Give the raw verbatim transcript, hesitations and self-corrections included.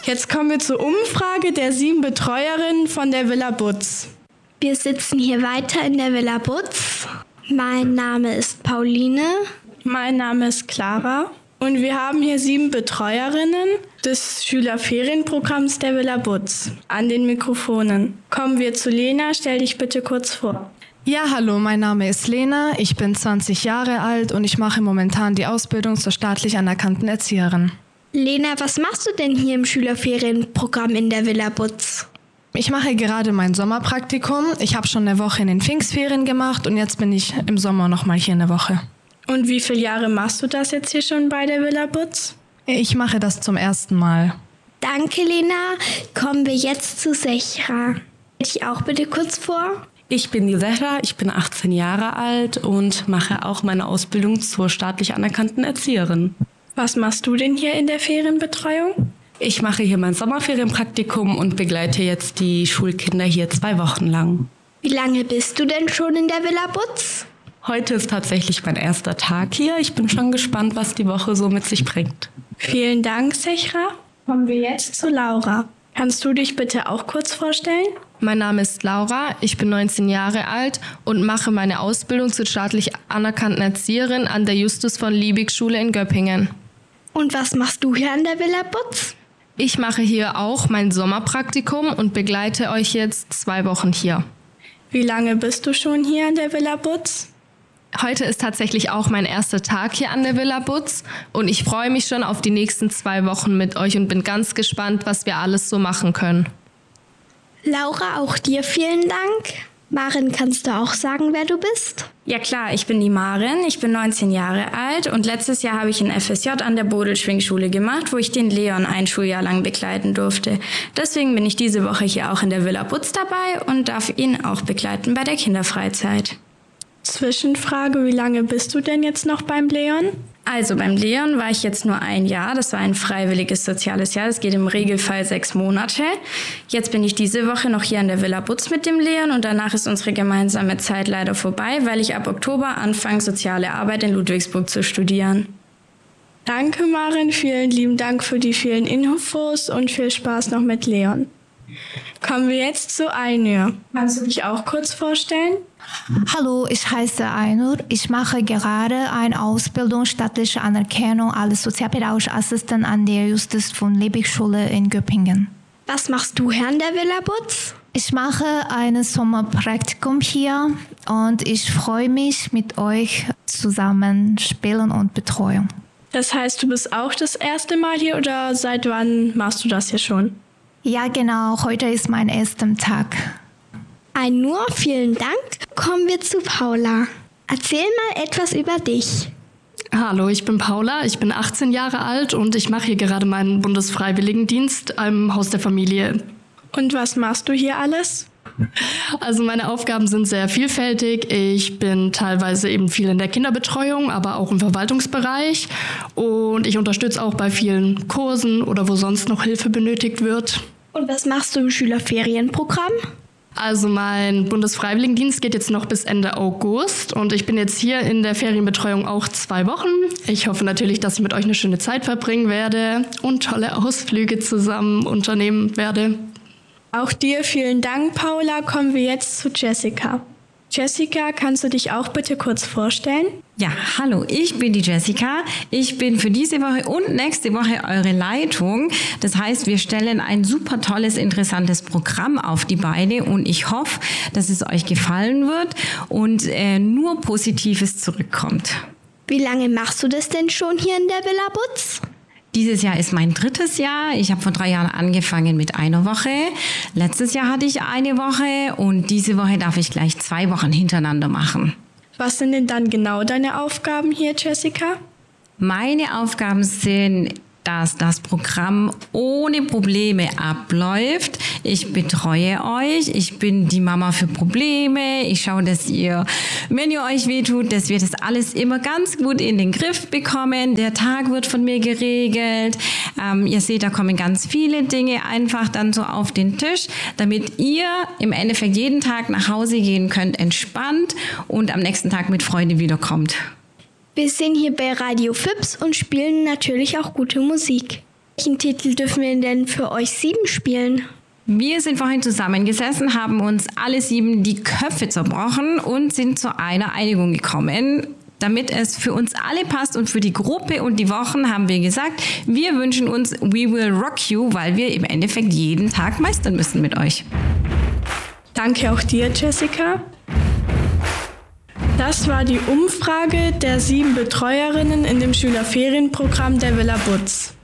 Jetzt kommen wir zur Umfrage der sieben Betreuerinnen von der Villa Butz. Wir sitzen hier weiter in der Villa Butz. Mein Name ist Pauline. Mein Name ist Clara. Und wir haben hier sieben Betreuerinnen des Schülerferienprogramms der Villa Butz an den Mikrofonen. Kommen wir zu Lena, stell dich bitte kurz vor. Ja, hallo, mein Name ist Lena, ich bin zwanzig Jahre alt und ich mache momentan die Ausbildung zur staatlich anerkannten Erzieherin. Lena, was machst du denn hier im Schülerferienprogramm in der Villa Butz? Ich mache gerade mein Sommerpraktikum. Ich habe schon eine Woche in den Pfingstferien gemacht und jetzt bin ich im Sommer nochmal hier eine Woche. Und wie viele Jahre machst du das jetzt hier schon bei der Villa Butz? Ich mache das zum ersten Mal. Danke, Lena. Kommen wir jetzt zu Sechra. Stell dich auch bitte kurz vor. Ich bin die Sechra, ich bin achtzehn Jahre alt und mache auch meine Ausbildung zur staatlich anerkannten Erzieherin. Was machst du denn hier in der Ferienbetreuung? Ich mache hier mein Sommerferienpraktikum und begleite jetzt die Schulkinder hier zwei Wochen lang. Wie lange bist du denn schon in der Villa Butz? Heute ist tatsächlich mein erster Tag hier. Ich bin schon gespannt, was die Woche so mit sich bringt. Vielen Dank, Sechra. Kommen wir jetzt zu Laura. Kannst du dich bitte auch kurz vorstellen? Mein Name ist Laura, ich bin neunzehn Jahre alt und mache meine Ausbildung zur staatlich anerkannten Erzieherin an der Justus von Liebig Schule in Göppingen. Und was machst du hier an der Villa Butz? Ich mache hier auch mein Sommerpraktikum und begleite euch jetzt zwei Wochen hier. Wie lange bist du schon hier an der Villa Butz? Heute ist tatsächlich auch mein erster Tag hier an der Villa Butz und ich freue mich schon auf die nächsten zwei Wochen mit euch und bin ganz gespannt, was wir alles so machen können. Laura, auch dir vielen Dank. Maren, kannst du auch sagen, wer du bist? Ja klar, ich bin die Maren, ich bin neunzehn Jahre alt und letztes Jahr habe ich ein F S J an der Bodelschwingschule gemacht, wo ich den Leon ein Schuljahr lang begleiten durfte. Deswegen bin ich diese Woche hier auch in der Villa Butz dabei und darf ihn auch begleiten bei der Kinderfreizeit. Zwischenfrage, wie lange bist du denn jetzt noch beim Leon? Also beim Leon war ich jetzt nur ein Jahr, das war ein freiwilliges soziales Jahr, das geht im Regelfall sechs Monate. Jetzt bin ich diese Woche noch hier an der Villa Butz mit dem Leon und danach ist unsere gemeinsame Zeit leider vorbei, weil ich ab Oktober anfange, soziale Arbeit in Ludwigsburg zu studieren. Danke Maren, vielen lieben Dank für die vielen Infos und viel Spaß noch mit Leon. Kommen wir jetzt zu Ainur. Kannst du dich auch kurz vorstellen? Hallo, ich heiße Ainur. Ich mache gerade eine Ausbildung staatliche Anerkennung als sozialpädagogische Assistent an der Justus von Liebig Schule in Göppingen. Was machst du hier an der Villa Butz? Ich mache ein Sommerpraktikum hier und ich freue mich, mit euch zusammen spielen und betreuen. Das heißt, du bist auch das erste Mal hier oder seit wann machst du das hier schon? Ja, genau. Heute ist mein erster Tag. Ainur, vielen Dank. Kommen wir zu Paula. Erzähl mal etwas über dich. Hallo, ich bin Paula, ich bin achtzehn Jahre alt und ich mache hier gerade meinen Bundesfreiwilligendienst im Haus der Familie. Und was machst du hier alles? Also meine Aufgaben sind sehr vielfältig. Ich bin teilweise eben viel in der Kinderbetreuung, aber auch im Verwaltungsbereich. Und ich unterstütze auch bei vielen Kursen oder wo sonst noch Hilfe benötigt wird. Und was machst du im Schülerferienprogramm? Also mein Bundesfreiwilligendienst geht jetzt noch bis Ende August und ich bin jetzt hier in der Ferienbetreuung auch zwei Wochen. Ich hoffe natürlich, dass ich mit euch eine schöne Zeit verbringen werde und tolle Ausflüge zusammen unternehmen werde. Auch dir vielen Dank, Paula. Kommen wir jetzt zu Jessica. Jessica, kannst du dich auch bitte kurz vorstellen? Ja, hallo, ich bin die Jessica. Ich bin für diese Woche und nächste Woche eure Leitung. Das heißt, wir stellen ein super tolles, interessantes Programm auf die Beine und ich hoffe, dass es euch gefallen wird und äh, nur Positives zurückkommt. Wie lange machst du das denn schon hier in der Villa Butz? Dieses Jahr ist mein drittes Jahr. Ich habe vor drei Jahren angefangen mit einer Woche. Letztes Jahr hatte ich eine Woche und diese Woche darf ich gleich zwei Wochen hintereinander machen. Was sind denn dann genau deine Aufgaben hier, Jessica? Meine Aufgaben sind, dass das Programm ohne Probleme abläuft. Ich betreue euch, ich bin die Mama für Probleme, ich schaue, dass ihr, wenn ihr euch wehtut, dass wir das alles immer ganz gut in den Griff bekommen. Der Tag wird von mir geregelt. Ähm, ihr seht, da kommen ganz viele Dinge einfach dann so auf den Tisch, damit ihr im Endeffekt jeden Tag nach Hause gehen könnt, entspannt und am nächsten Tag mit Freude wiederkommt. Wir sind hier bei Radio Fips und spielen natürlich auch gute Musik. Welchen Titel dürfen wir denn für euch sieben spielen? Wir sind vorhin zusammengesessen, haben uns alle sieben die Köpfe zerbrochen und sind zu einer Einigung gekommen. Damit es für uns alle passt und für die Gruppe und die Wochen haben wir gesagt, wir wünschen uns We Will Rock You, weil wir im Endeffekt jeden Tag meistern müssen mit euch. Danke auch dir, Jessica. Das war die Umfrage der sieben Betreuerinnen in dem Schülerferienprogramm der Villa Butz.